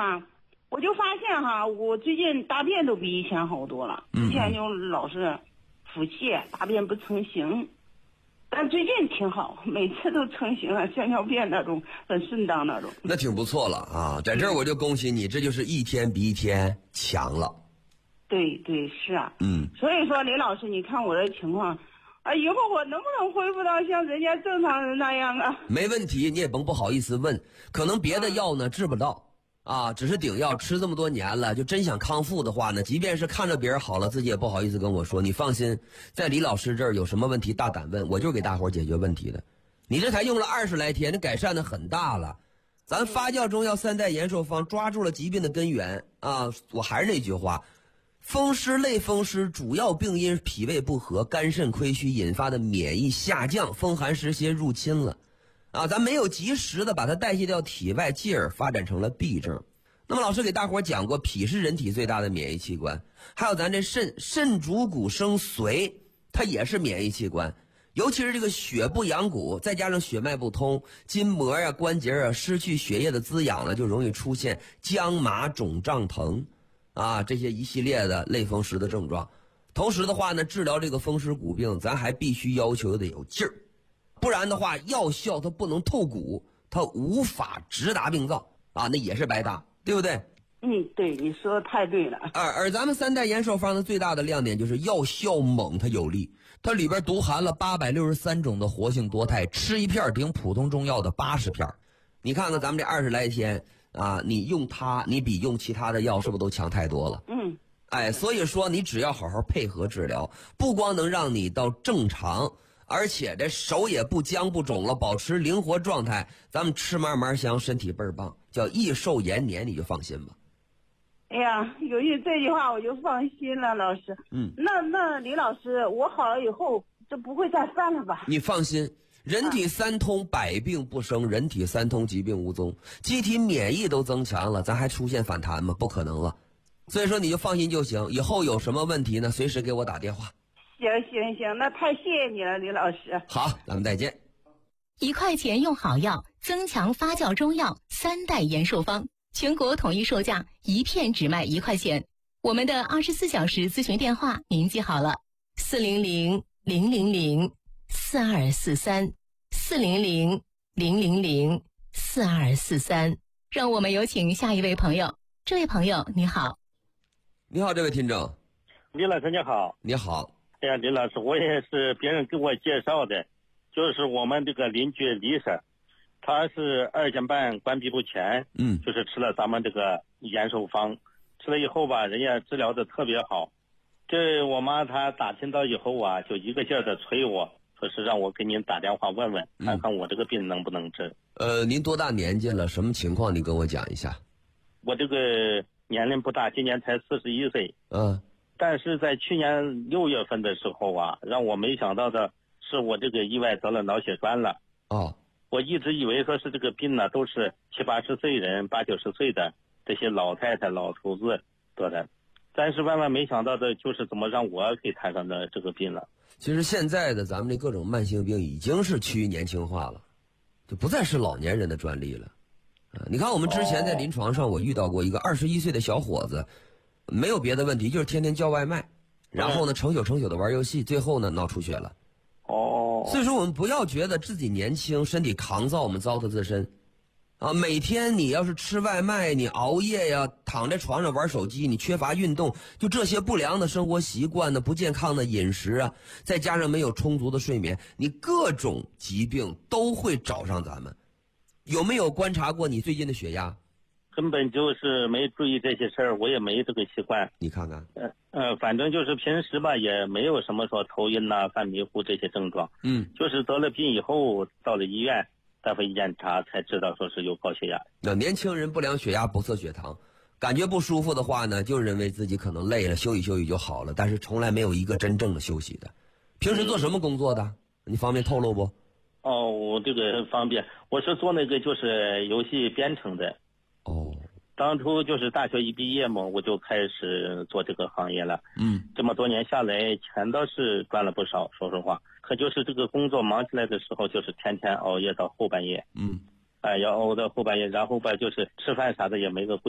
哈，我就发现哈，我最近大便都比以前好多了。之前就老是腹泻，大便不成形，但最近挺好，每次都成型了，像尿便那种，很顺当那种。 那挺不错了啊，在这儿我就恭喜你，这就是一天比一天强了。 对对，是啊。所以说李老师，你看我的情况啊，以后我能不能恢复到像人家正常人那样啊？ 没问题，你也甭不好意思问，可能别的药呢治不到啊，只是顶药吃这么多年了，就真想康复的话呢，即便是看着别人好了，自己也不好意思跟我说。你放心，在李老师这儿有什么问题大胆问，我就是给大伙儿解决问题的。你这才用了20来天，你改善的很大了。咱发酵中药3代延寿方抓住了疾病的根源啊！我还是那句话，风湿类风湿主要病因脾胃不和、肝肾亏虚引发的免疫下降，风寒湿邪入侵了啊！咱没有及时的把它代谢掉体外，继而发展成了痹症。那么老师给大伙儿讲过，脾是人体最大的免疫器官，还有咱这肾主骨生髓，它也是免疫器官。尤其是这个血不养骨，再加上血脉不通，筋膜啊、关节啊失去血液的滋养了，就容易出现僵麻、肿胀、疼啊这些一系列的类风湿的症状。同时的话呢，治疗这个风湿骨病，咱还必须要求得有劲儿，不然的话，药效它不能透骨，它无法直达病灶啊，那也是白搭，对不对？ 对，你说的太对了。 而咱们3代延寿方的最大的亮点就是药效猛，它有力，它里边独含了863种的活性多肽，吃一片顶普通中药的80片。你看看咱们这20来天啊，你用它，你比用其他的药是不是都强太多了？所以说你只要好好配合治疗，不光能让你到正常，而且这手也不僵不肿了，保持灵活状态，咱们吃嘛嘛香，身体倍儿棒，叫益寿延年，你就放心吧。 哎呀，有这句话我就放心了，老师。那李老师，我好了以后，这不会再犯了吧？ 你放心，人体三通，百病不生；人体三通，疾病无踪。机体免疫都增强了，咱还出现反弹吗？不可能了。所以说你就放心就行，以后有什么问题呢，随时给我打电话。 行，那太谢谢你了，李老师。 好，咱们再见。 1块钱用好药，增强发酵中药3代延寿方。全国统一售价，1片只卖1块钱。我们的24小时咨询电话您记好了：400-000-4243，400-000-4243。让我们有请下一位朋友。这位朋友你好。 你好，这位听众。 李老师你好。 你好。 哎呀，李老师，我也是别人给我介绍的，就是我们这个邻居李婶，他是2天半关闭不全，就是吃了咱们这个延寿方，吃了以后吧，人家治疗的特别好。这我妈她打听到以后啊，就一个劲儿的催我，说是让我给您打电话问问，看看我这个病能不能治。 您多大年纪了？什么情况？你跟我讲一下。 我这个年龄不大，今年才41岁。但是在去年6月份的时候啊，让我没想到的是我这个意外得了脑血栓了。我一直以为说是这个病呢，都是70、80岁人、80、90岁的这些老太太、老头子得的，但是万万没想到的就是怎么让我给摊上的这个病了。 其实现在的咱们这各种慢性病已经是趋于年轻化了，就不再是老年人的专利了。你看我们之前在临床上，我遇到过一个21岁的小伙子，没有别的问题，就是天天叫外卖，然后呢成宿的玩游戏，最后呢脑出血了。所以说我们不要觉得自己年轻身体抗造，我们糟蹋自身啊！每天你要是吃外卖，你熬夜呀，躺在床上玩手机，你缺乏运动，就这些不良的生活习惯呢，不健康的饮食啊，再加上没有充足的睡眠，你各种疾病都会找上咱们。有没有观察过你最近的血压？ 根本就是没注意这些事儿，我也没这个习惯。 你看看， 反正就是平时吧，也没有什么说头晕呐、犯迷糊这些症状。就是得了病以后，到了医院，大夫一检查才知道说是有高血压。 那年轻人不量血压不测血糖，感觉不舒服的话呢，就认为自己可能累了，休息休息就好了，但是从来没有一个真正的休息的。平时做什么工作的？你方便透露不？ 我这个方便，我是做那个就是游戏编程的。当初就是大学一毕业嘛，我就开始做这个行业了。这么多年下来，钱倒是赚了不少，说实话。可就是这个工作忙起来的时候，就是天天熬夜到后半夜。要熬到后半夜，然后吧，就是吃饭啥的也没个